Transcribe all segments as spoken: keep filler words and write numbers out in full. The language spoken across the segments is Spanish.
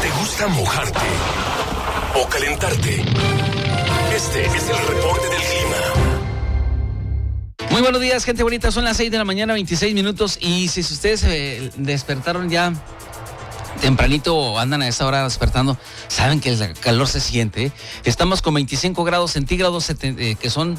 gusta mojarte o calentarte? Este es el reporte del clima. Muy buenos días, gente bonita. Son las seis de la mañana, veintiséis minutos. Y si ustedes eh, despertaron ya tempranito o andan a esa hora despertando, saben que el calor se siente, ¿eh? Estamos con veinticinco grados centígrados, eh, que son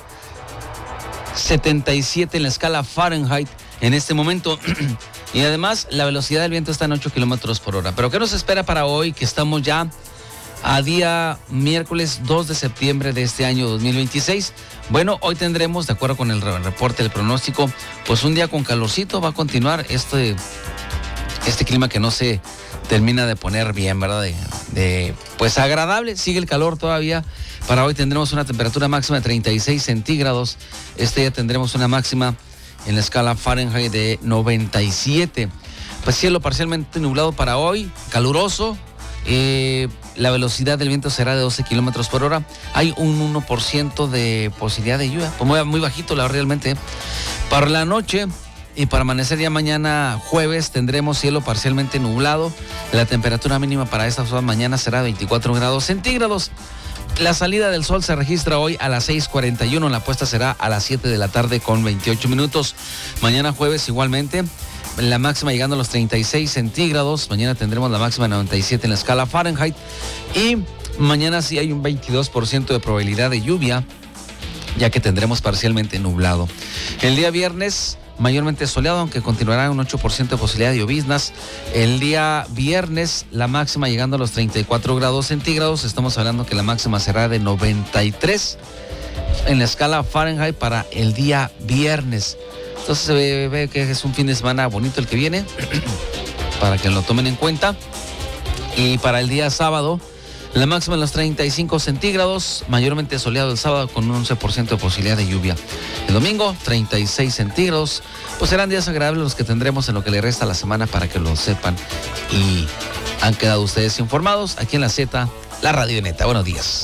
setenta y siete en la escala Fahrenheit en este momento. Y además, la velocidad del viento está en ocho kilómetros por hora. Pero ¿qué nos espera para hoy? Que estamos ya a día miércoles dos de septiembre de este año dos mil veintiséis. Bueno, hoy tendremos, de acuerdo con el reporte del pronóstico, pues un día con calorcito. Va a continuar este, este clima que no se termina de poner bien, ¿verdad? De, de, pues agradable, sigue el calor todavía. Para hoy tendremos una temperatura máxima de treinta y seis centígrados. Este día tendremos una máxima en la escala Fahrenheit de noventa y siete. Pues cielo parcialmente nublado para hoy, caluroso. Eh, la velocidad del viento será de doce kilómetros por hora. Hay un uno por ciento de posibilidad de lluvia, pues muy, muy bajito la realmente. Para la noche y para amanecer ya mañana jueves tendremos cielo parcialmente nublado. La temperatura mínima para esta mañana será veinticuatro grados centígrados. La salida del sol se registra hoy a las seis cuarenta y uno. La puesta será a las siete de la tarde con veintiocho minutos. Mañana jueves igualmente. La máxima llegando a los treinta y seis centígrados. Mañana tendremos la máxima de noventa y siete en la escala Fahrenheit. Y mañana sí hay un veintidós por ciento de probabilidad de lluvia, ya que tendremos parcialmente nublado. El día viernes, mayormente soleado, aunque continuará un ocho por ciento de posibilidad de lloviznas. El día viernes, la máxima llegando a los treinta y cuatro grados centígrados. Estamos hablando que la máxima será de noventa y tres en la escala Fahrenheit para el día viernes. Entonces se ve, ve que es un fin de semana bonito el que viene, para que lo tomen en cuenta. Y para el día sábado, la máxima en los treinta y cinco centígrados, mayormente soleado el sábado con un once por ciento de posibilidad de lluvia. El domingo, treinta y seis centígrados. Pues serán días agradables los que tendremos en lo que le resta la semana, para que lo sepan. Y han quedado ustedes informados aquí en la Z, la Radio Neta. Buenos días.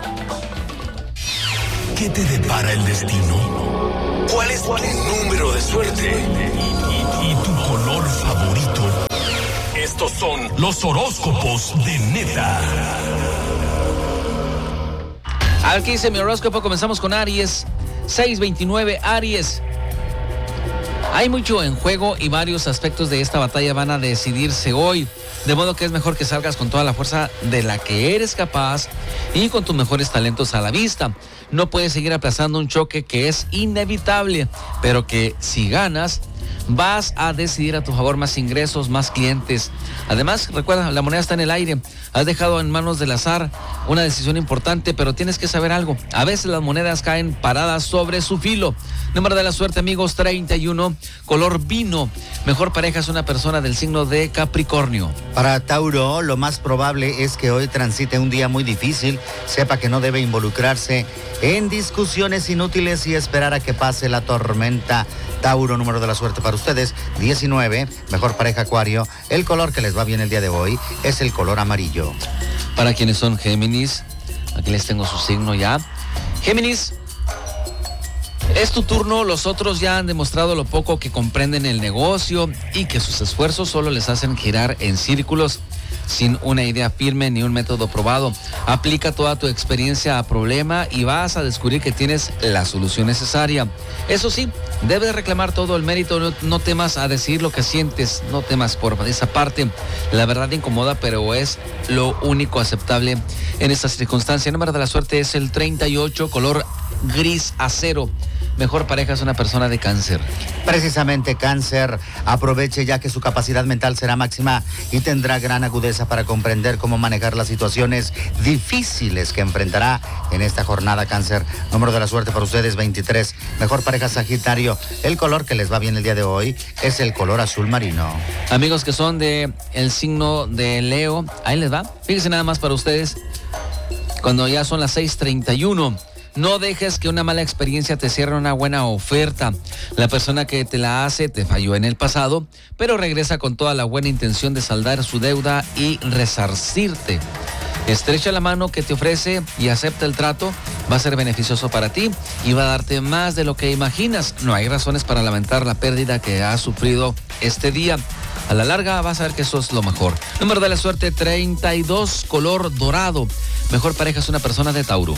¿Qué te depara el destino? ¿Cuál es tu número de suerte? ¿Y, y, y tu color favorito? Estos son los horóscopos de Neta. Aquí dice mi horóscopo. Comenzamos con Aries. seis veintinueve, Aries. Hay mucho en juego y varios aspectos de esta batalla van a decidirse hoy. De modo que es mejor que salgas con toda la fuerza de la que eres capaz y con tus mejores talentos a la vista. No puedes seguir aplazando un choque que es inevitable, pero que si ganas, vas a decidir a tu favor más ingresos, más clientes. Además, recuerda, la moneda está en el aire. Has dejado en manos del azar una decisión importante, pero tienes que saber algo. A veces las monedas caen paradas sobre su filo. Número de la suerte, amigos, treinta y uno, color vino. Mejor pareja es una persona del signo de Capricornio. Para Tauro, lo más probable es que hoy transite un día muy difícil. Sepa que no debe involucrarse en discusiones inútiles y esperar a que pase la tormenta. Tauro, número de la suerte para ustedes, diecinueve, mejor pareja Acuario. El color que les va bien el día de hoy es el color amarillo. Para quienes son Géminis, aquí les tengo su signo ya. Géminis, es tu turno. Los otros ya han demostrado lo poco que comprenden el negocio y que sus esfuerzos solo les hacen girar en círculos sin una idea firme ni un método probado. Aplica toda tu experiencia a problema y vas a descubrir que tienes la solución necesaria. Eso sí, debes reclamar todo el mérito. No, no temas a decir lo que sientes, no temas por esa parte. La verdad incomoda, pero es lo único aceptable en esta circunstancia. El número de la suerte es el treinta y ocho, color gris acero. Mejor pareja es una persona de Cáncer. Precisamente Cáncer, aproveche ya que su capacidad mental será máxima y tendrá gran agudeza para comprender cómo manejar las situaciones difíciles que enfrentará en esta jornada. Cáncer, número de la suerte para ustedes veintitrés. Mejor pareja Sagitario. El color que les va bien el día de hoy es el color azul marino. Amigos que son de el signo de Leo, ahí les va. Fíjense nada más para ustedes, cuando ya son las seis treinta y uno. No dejes que una mala experiencia te cierre una buena oferta. La persona que te la hace te falló en el pasado, pero regresa con toda la buena intención de saldar su deuda y resarcirte. Estrecha la mano que te ofrece y acepta el trato. Va a ser beneficioso para ti y va a darte más de lo que imaginas. No hay razones para lamentar la pérdida que has sufrido este día. A la larga vas a ver que eso es lo mejor. Número de la suerte treinta y dos, color dorado. Mejor pareja es una persona de Tauro.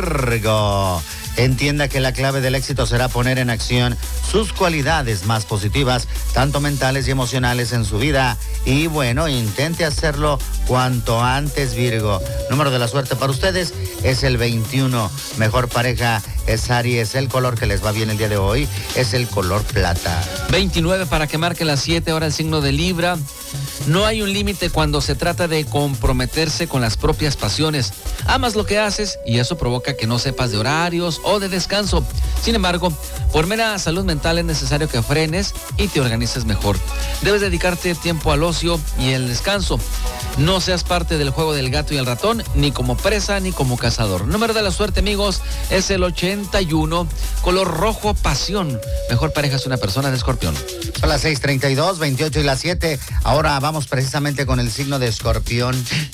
Virgo, entienda que la clave del éxito será poner en acción sus cualidades más positivas, tanto mentales y emocionales en su vida. Y bueno, intente hacerlo cuanto antes, Virgo. Número de la suerte para ustedes es el veintiuno. Mejor pareja es Aries. El color que les va bien el día de hoy es el color plata. veintinueve para que marque las siete, ahora el signo de Libra. No hay un límite cuando se trata de comprometerse con las propias pasiones. Amas lo que haces y eso provoca que no sepas de horarios o de descanso. Sin embargo, por mera salud mental es necesario que frenes y te organices mejor. Debes dedicarte tiempo al ocio y el descanso. No seas parte del juego del gato y el ratón, ni como presa ni como cazador. Número de la suerte, amigos, es el ochenta y uno, color rojo pasión. Mejor pareja es una persona de Escorpión. Son las seis treinta y dos, veintiocho y las siete. Ahora vamos precisamente con el signo de Escorpión.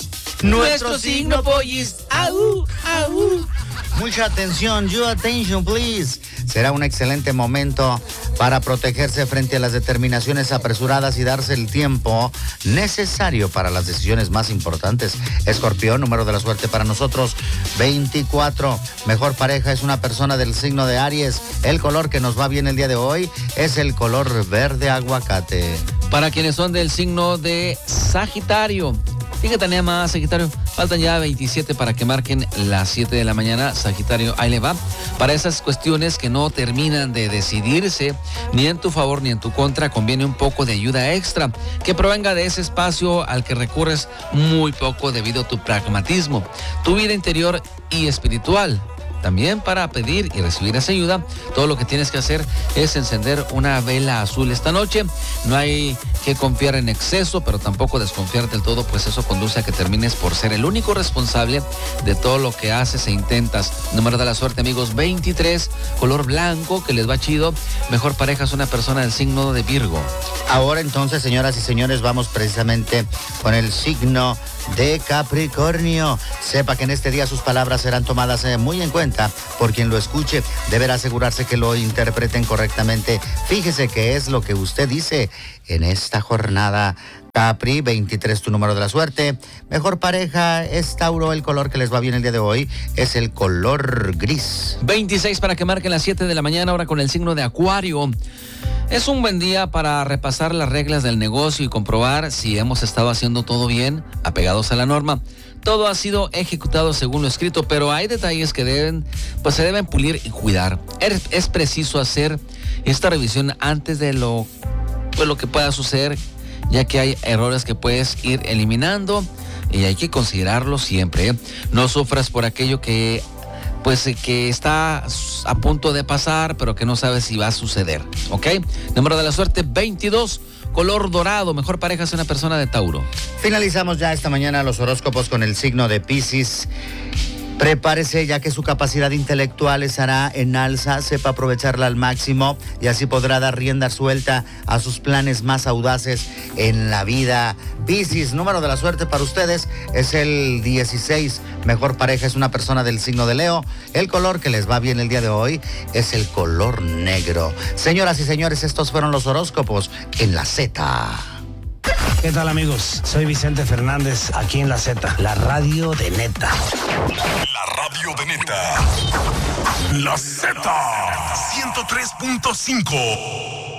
Nuestro signo, pollis. ¡Au! ¡Au! Mucha atención, your attention, please. Será un excelente momento para protegerse frente a las determinaciones apresuradas y darse el tiempo necesario para las decisiones más importantes. Escorpión, número de la suerte para nosotros, veinticuatro. Mejor pareja es una persona del signo de Aries. El color que nos va bien el día de hoy es el color verde aguacate. Para quienes son del signo de Sagitario, fíjate nada más, Sagitario, faltan ya veintisiete para que marquen las siete de la mañana. Sagitario, ahí le va. Para esas cuestiones que no terminan de decidirse, ni en tu favor ni en tu contra, conviene un poco de ayuda extra que provenga de ese espacio al que recurres muy poco debido a tu pragmatismo, tu vida interior y espiritual. También para pedir y recibir esa ayuda, todo lo que tienes que hacer es encender una vela azul esta noche. No hay que confiar en exceso, pero tampoco desconfiar del todo, pues eso conduce a que termines por ser el único responsable de todo lo que haces e intentas. Número de la suerte, amigos, veintitrés, color blanco, que les va chido. Mejor pareja es una persona del signo de Virgo. Ahora entonces, señoras y señores, vamos precisamente con el signo de Capricornio. Sepa que en este día sus palabras serán tomadas eh, muy en cuenta por quien lo escuche. Deberá asegurarse que lo interpreten correctamente. Fíjese qué es lo que usted dice en esta jornada. Capri, veintitrés, tu número de la suerte. Mejor pareja es Tauro. El color que les va bien el día de hoy es el color gris. veintiséis para que marquen las siete de la mañana, ahora con el signo de Acuario. Es un buen día para repasar las reglas del negocio y comprobar si hemos estado haciendo todo bien, apegados a la norma. Todo ha sido ejecutado según lo escrito, pero hay detalles que deben, pues se deben pulir y cuidar. Es, es preciso hacer esta revisión antes de lo, pues lo que pueda suceder, ya que hay errores que puedes ir eliminando y hay que considerarlo siempre, ¿eh? No sufras por aquello que pues que está a punto de pasar, pero que no sabes si va a suceder, ¿ok? Número de la suerte, veintidós, color dorado. Mejor pareja es una persona de Tauro. Finalizamos ya esta mañana los horóscopos con el signo de Piscis. Prepárese, ya que su capacidad intelectual estará en alza. Sepa aprovecharla al máximo y así podrá dar rienda suelta a sus planes más audaces en la vida. Piscis, número de la suerte para ustedes es el dieciséis. Mejor pareja es una persona del signo de Leo. El color que les va bien el día de hoy es el color negro. Señoras y señores, estos fueron los horóscopos en la Z. ¿Qué tal, amigos? Soy Vicente Fernández, aquí en La Z, la radio de neta. La radio de neta. La Z. ciento tres punto cinco.